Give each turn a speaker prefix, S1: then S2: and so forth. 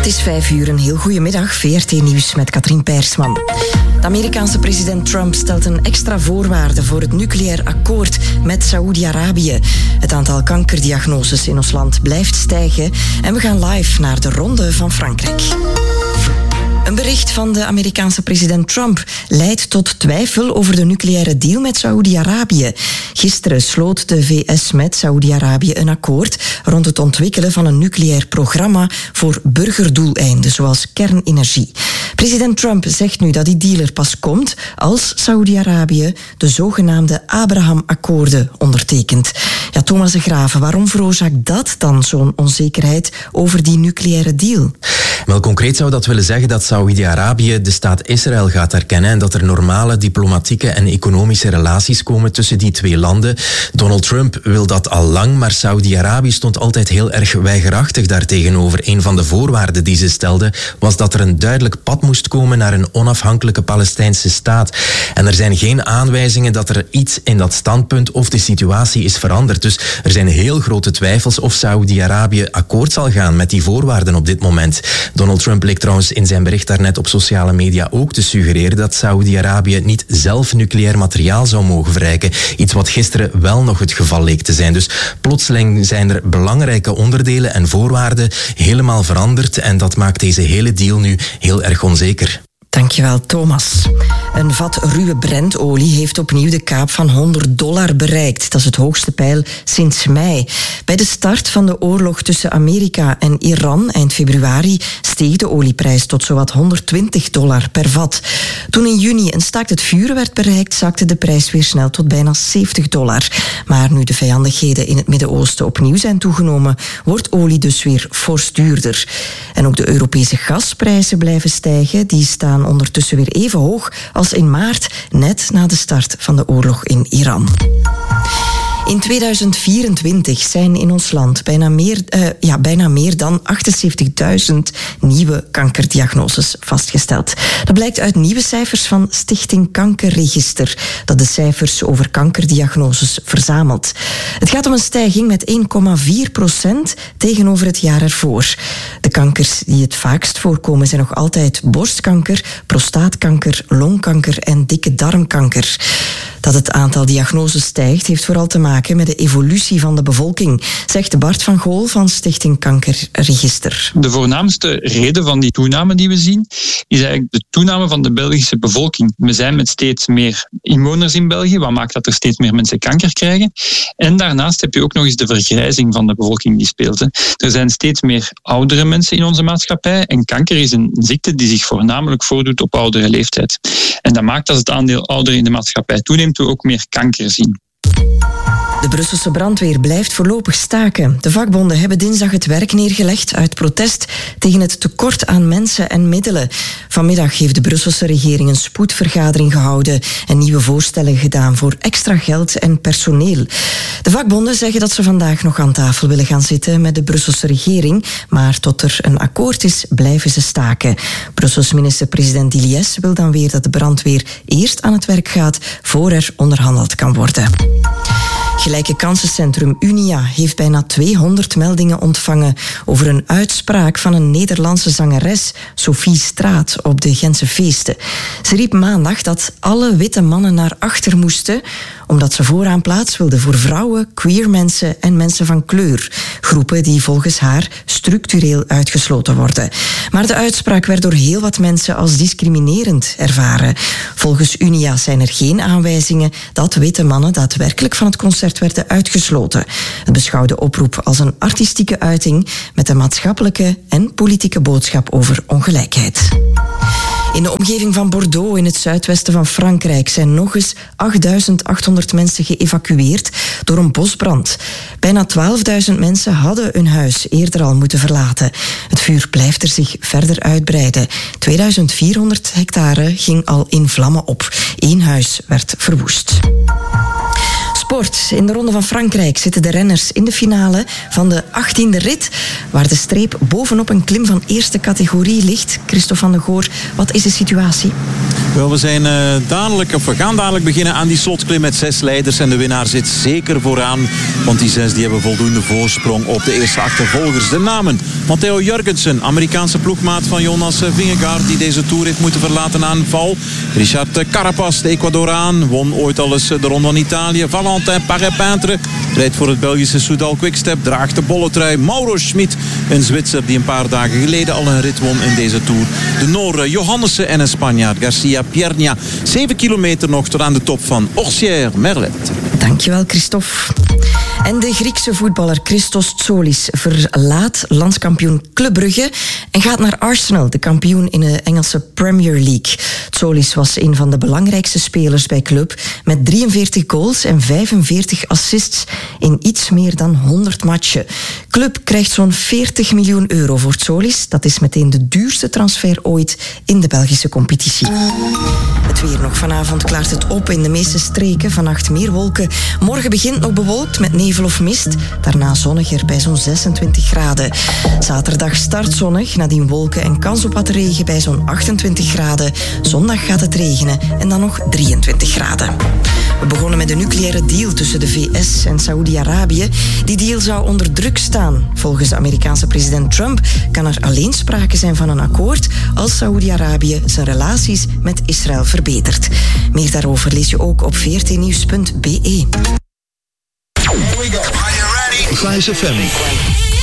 S1: Het is 5:00, een heel goede middag. VRT Nieuws met Katrien Peirsman. De Amerikaanse president Trump stelt een extra voorwaarde voor het nucleair akkoord met Saoedi-Arabië. Het aantal kankerdiagnoses in ons land blijft stijgen en we gaan live naar de Ronde van Frankrijk. Een bericht van de Amerikaanse president Trump leidt tot twijfel over de nucleaire deal met Saoedi-Arabië. Gisteren sloot de VS met Saoedi-Arabië een akkoord rond het ontwikkelen van een nucleair programma voor burgerdoeleinden, zoals kernenergie. President Trump zegt nu dat die deal er pas komt als Saoedi-Arabië de zogenaamde Abraham-akkoorden ondertekent. Ja, Thomas de Graven, waarom veroorzaakt dat dan zo'n onzekerheid over die nucleaire deal?
S2: Wel, concreet zou dat willen zeggen dat Saoedi-Arabië de staat Israël gaat erkennen en dat er normale diplomatieke en economische relaties komen tussen die twee landen. Donald Trump wil dat al lang, maar Saoedi-Arabië stond altijd heel erg weigerachtig daartegenover. Een van de voorwaarden die ze stelde was dat er een duidelijk pad moest komen naar een onafhankelijke Palestijnse staat. En er zijn geen aanwijzingen dat er iets in dat standpunt of de situatie is veranderd. Dus er zijn heel grote twijfels of Saoedi-Arabië akkoord zal gaan met die voorwaarden op dit moment. Donald Trump leek trouwens in zijn bericht daarnet op sociale media ook te suggereren dat Saoedi-Arabië niet zelf nucleair materiaal zou mogen verrijken. Iets wat gisteren wel nog het geval leek te zijn. Dus plotseling zijn er belangrijke onderdelen en voorwaarden helemaal veranderd en dat maakt deze hele deal nu heel erg onzeker.
S1: Dankjewel, Thomas. Een vat ruwe Brentolie heeft opnieuw de kaap van $100 bereikt. Dat is het hoogste peil sinds mei. Bij de start van de oorlog tussen Amerika en Iran eind februari steeg de olieprijs tot zowat $120 per vat. Toen in juni een staakt het vuren werd bereikt, zakte de prijs weer snel tot bijna $70. Maar nu de vijandigheden in het Midden-Oosten opnieuw zijn toegenomen, wordt olie dus weer fors duurder. En ook de Europese gasprijzen blijven stijgen. Die staan ondertussen weer even hoog als in maart, net na de start van de oorlog in Iran. In 2024 zijn in ons land bijna meer dan 78.000 nieuwe kankerdiagnoses vastgesteld. Dat blijkt uit nieuwe cijfers van Stichting Kankerregister, dat de cijfers over kankerdiagnoses verzamelt. Het gaat om een stijging met 1,4% tegenover het jaar ervoor. De kankers die het vaakst voorkomen zijn nog altijd borstkanker, prostaatkanker, longkanker en dikke darmkanker. Dat het aantal diagnoses stijgt, heeft vooral te maken met de evolutie van de bevolking, zegt Bart van Gool van Stichting Kankerregister.
S3: De voornaamste reden van die toename die we zien, is eigenlijk de toename van de Belgische bevolking. We zijn met steeds meer inwoners in België, wat maakt dat er steeds meer mensen kanker krijgen. En daarnaast heb je ook nog eens de vergrijzing van de bevolking die speelt. Er zijn steeds meer oudere mensen in onze maatschappij en kanker is een ziekte die zich voornamelijk voordoet op oudere leeftijd. En dat maakt dat het aandeel ouderen in de maatschappij toeneemt, we ook meer kanker zien.
S1: De Brusselse brandweer blijft voorlopig staken. De vakbonden hebben dinsdag het werk neergelegd uit protest tegen het tekort aan mensen en middelen. Vanmiddag heeft de Brusselse regering een spoedvergadering gehouden en nieuwe voorstellen gedaan voor extra geld en personeel. De vakbonden zeggen dat ze vandaag nog aan tafel willen gaan zitten met de Brusselse regering, maar tot er een akkoord is, blijven ze staken. Brussels minister-president Diliès wil dan weer dat de brandweer eerst aan het werk gaat voor er onderhandeld kan worden. Gelijke kansencentrum Unia heeft bijna 200 meldingen ontvangen over een uitspraak van een Nederlandse zangeres, Sophie Straat, op de Gentse feesten. Ze riep maandag dat alle witte mannen naar achter moesten, omdat ze vooraan plaats wilde voor vrouwen, queer mensen en mensen van kleur. Groepen die volgens haar structureel uitgesloten worden. Maar de uitspraak werd door heel wat mensen als discriminerend ervaren. Volgens Unia zijn er geen aanwijzingen dat witte mannen daadwerkelijk van het concert werden uitgesloten. Het beschouwde oproep als een artistieke uiting met een maatschappelijke en politieke boodschap over ongelijkheid. In de omgeving van Bordeaux in het zuidwesten van Frankrijk zijn nog eens 8.800 mensen geëvacueerd door een bosbrand. Bijna 12.000 mensen hadden hun huis eerder al moeten verlaten. Het vuur blijft er zich verder uitbreiden. 2400 hectare ging al in vlammen op. 1 huis werd verwoest. Sport. In de Ronde van Frankrijk zitten de renners in de finale van de 18e rit, waar de streep bovenop een klim van eerste categorie ligt. Christophe van de Goor, wat is de situatie?
S4: Wel, we gaan dadelijk beginnen aan die slotklim met 6 leiders. En de winnaar zit zeker vooraan. Want die 6 die hebben voldoende voorsprong op de eerste achtervolgers. De namen: Matteo Jurgensen, Amerikaanse ploegmaat van Jonas Vingegaard, die deze Tour heeft moeten verlaten na een val. Richard Carapaz, de Ecuadoraan, won ooit al eens de Ronde van Italië. Valentin Paré-Peintre rijdt voor het Belgische Soudal Quickstep, draagt de bolletrui. Mauro Schmid, een Zwitser die een paar dagen geleden al een rit won in deze Tour. De Noor Johannessen en een Spanjaard Garcia Piernia. 7 kilometer nog tot aan de top van Orsières-Merlet.
S1: Dankjewel, Christophe. En de Griekse voetballer Christos Tzoulis verlaat landskampioen Club Brugge en gaat naar Arsenal, de kampioen in de Engelse Premier League. Tzoulis was een van de belangrijkste spelers bij club, met 43 goals en 45 assists in iets meer dan 100 matchen. Club krijgt zo'n 40 miljoen euro voor Tzoulis. Dat is meteen de duurste transfer ooit in de Belgische competitie. Het weer nog. Vanavond klaart het op in de meeste streken. Vannacht meer wolken. Morgen begint nog bewolkt met nevel of mist. Daarna zonniger bij zo'n 26 graden. Zaterdag start zonnig, nadien wolken en kans op wat regen bij zo'n 28 graden. Zondag gaat het regenen en dan nog 23 graden. We begonnen met een nucleaire deal tussen de VS en Saoedi-Arabië. Die deal zou onder druk staan. Volgens de Amerikaanse president Trump kan er alleen sprake zijn van een akkoord als Saoedi-Arabië zijn relaties met Israël verbetert. Meer daarover lees je ook op vrtnieuws.be.
S5: Vice FM.